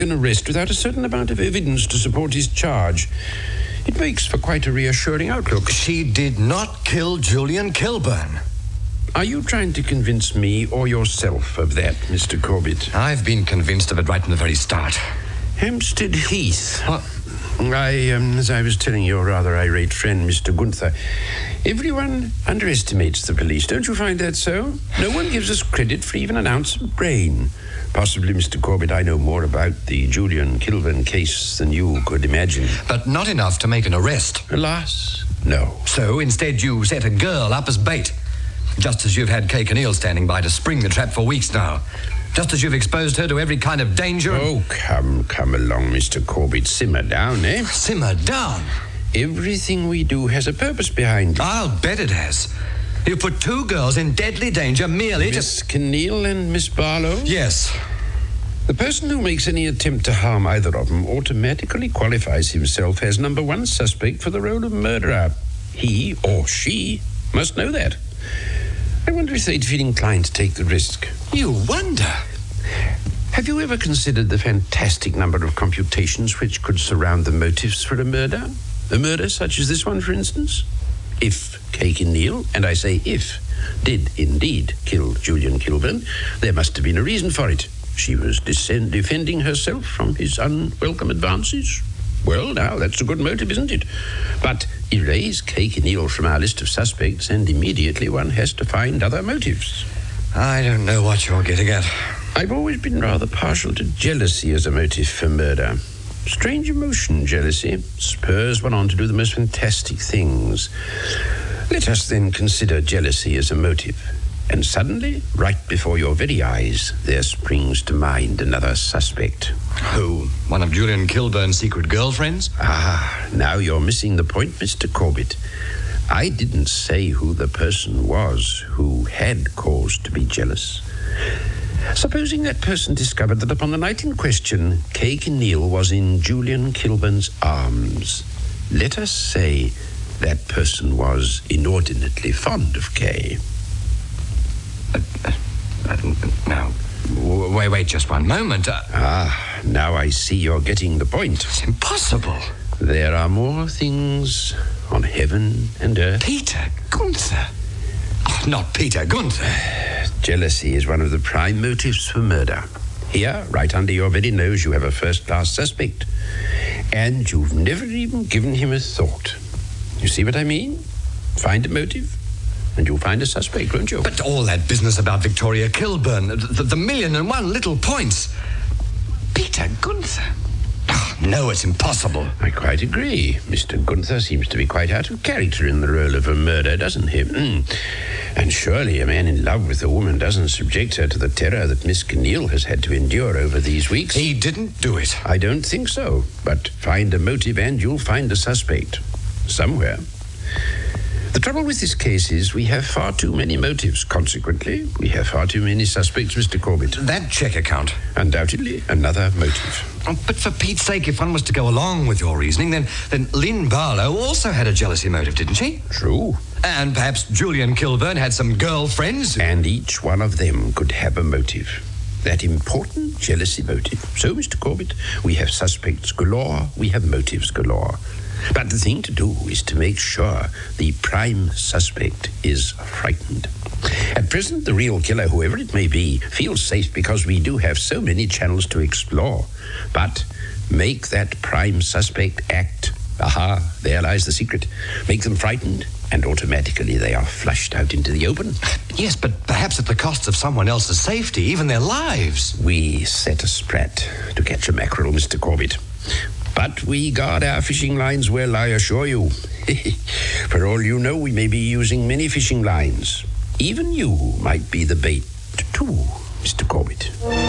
an arrest without a certain amount of evidence to support his charge. It makes for quite a reassuring outlook. She did not kill Julian Kilburn. Are you trying to convince me or yourself of that, Mr. Corbett? I've been convinced of it right from the very start. Hampstead Heath. What? As I was telling your rather irate friend, Mr. Gunther, everyone underestimates the police. Don't you find that so? No one gives us credit for even an ounce of brain. Possibly, Mr. Corbett, I know more about the Julian Kilburn case than you could imagine. But not enough to make an arrest. Alas, no. So instead you set a girl up as bait. Just as you've had Kay Kinneal standing by to spring the trap for weeks now. Just as you've exposed her to every kind of danger. Oh, come along, Mr. Corbett. Simmer down, eh? Simmer down? Everything we do has a purpose behind it. I'll bet it has. You put two girls in deadly danger merely Miss Kinneal and Miss Barlow? Yes. The person who makes any attempt to harm either of them automatically qualifies himself as number one suspect for the role of murderer. He or she must know that. I wonder if they'd feel inclined to take the risk. You wonder? Have you ever considered the fantastic number of computations which could surround the motives for a murder? A murder such as this one, for instance? If Kay Kinneal, and I say if, did indeed kill Julian Kilburn, there must have been a reason for it. She was defending herself from his unwelcome advances. Well, now, that's a good motive, isn't it? But erase Kay Kinneal from our list of suspects, and immediately one has to find other motives. I don't know what you're getting at. I've always been rather partial to jealousy as a motive for murder. Strange emotion, jealousy. Spurs one on to do the most fantastic things. Let us then consider jealousy as a motive. And suddenly, right before your very eyes, there springs to mind another suspect. Who? One of Julian Kilburn's secret girlfriends? Ah, now you're missing the point, Mr. Corbett. I didn't say who the person was who had cause to be jealous. Supposing that person discovered that upon the night in question, Kay Kinneal was in Julian Kilburn's arms. Let us say that person was inordinately fond of Kay. Now, wait just one moment. Now I see you're getting the point. It's impossible. There are more things on heaven and earth. Peter Gunther? Oh, not Peter Gunther. Jealousy is one of the prime motives for murder. Here, right under your very nose, you have a first-class suspect. And you've never even given him a thought. You see what I mean? Find a motive, and you'll find a suspect, won't you? But all that business about Victoria Kilburn, the 1,000,001 little points. Peter Gunther? Oh, no, it's impossible. I quite agree. Mr. Gunther seems to be quite out of character in the role of a murderer, doesn't he? And surely a man in love with a woman doesn't subject her to the terror that Miss Kinneal has had to endure over these weeks. He didn't do it. I don't think so. But find a motive and you'll find a suspect. Somewhere. The trouble with this case is we have far too many motives. Consequently, we have far too many suspects, Mr. Corbett. That check account. Undoubtedly another motive. Oh, but for Pete's sake, if one was to go along with your reasoning, then Lynn Barlow also had a jealousy motive, didn't she? True. And perhaps Julian Kilburn had some girlfriends. And each one of them could have a motive. That important jealousy motive. So, Mr. Corbett, we have suspects galore, we have motives galore. But the thing to do is to make sure the prime suspect is frightened. At present, the real killer, whoever it may be, feels safe because we do have so many channels to explore. But make that prime suspect act. Aha, there lies the secret. Make them frightened, and automatically they are flushed out into the open. Yes, but perhaps at the cost of someone else's safety, even their lives. We set a sprat to catch a mackerel, Mr. Corbett. But we guard our fishing lines well, I assure you. For all you know, we may be using many fishing lines. Even you might be the bait, too, Mr. Corbett.